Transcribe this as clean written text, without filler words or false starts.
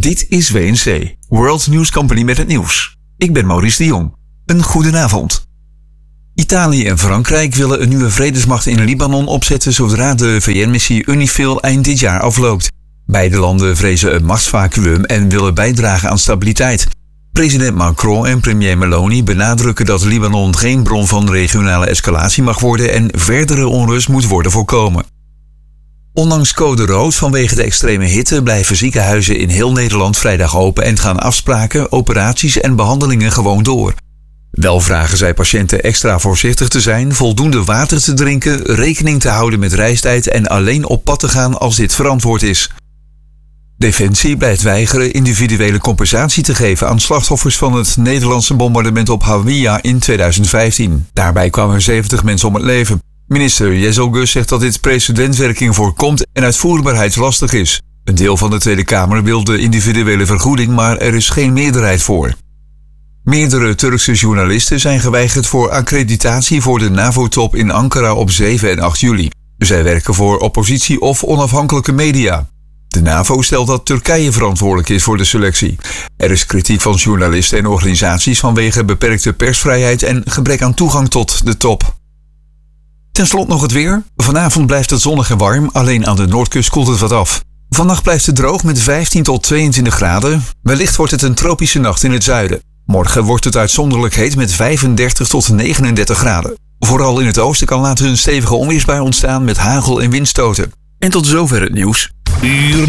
Dit is WNC, World News Company met het nieuws. Ik ben Maurice de Jong. Een goedenavond. Italië en Frankrijk willen een nieuwe vredesmacht in Libanon opzetten zodra de VN-missie UNIFIL eind dit jaar afloopt. Beide landen vrezen een machtsvacuüm en willen bijdragen aan stabiliteit. President Macron en premier Meloni benadrukken dat Libanon geen bron van regionale escalatie mag worden en verdere onrust moet worden voorkomen. Ondanks code rood vanwege de extreme hitte blijven ziekenhuizen in heel Nederland vrijdag open en gaan afspraken, operaties en behandelingen gewoon door. Wel vragen zij patiënten extra voorzichtig te zijn, voldoende water te drinken, rekening te houden met reistijd en alleen op pad te gaan als dit verantwoord is. Defensie blijft weigeren individuele compensatie te geven aan slachtoffers van het Nederlandse bombardement op Hawija in 2015. Daarbij kwamen 70 mensen om het leven. Minister Jezelgus zegt dat dit precedentwerking voorkomt en uitvoerbaarheid lastig is. Een deel van de Tweede Kamer wil de individuele vergoeding, maar er is geen meerderheid voor. Meerdere Turkse journalisten zijn geweigerd voor accreditatie voor de NAVO-top in Ankara op 7 en 8 juli. Zij werken voor oppositie of onafhankelijke media. De NAVO stelt dat Turkije verantwoordelijk is voor de selectie. Er is kritiek van journalisten en organisaties vanwege beperkte persvrijheid en gebrek aan toegang tot de top. Ten slotte nog het weer. Vanavond blijft het zonnig en warm, alleen aan de noordkust koelt het wat af. Vannacht blijft het droog met 15 tot 22 graden. Wellicht wordt het een tropische nacht in het zuiden. Morgen wordt het uitzonderlijk heet met 35 tot 39 graden. Vooral in het oosten kan later een stevige onweersbui ontstaan met hagel en windstoten. En tot zover het nieuws.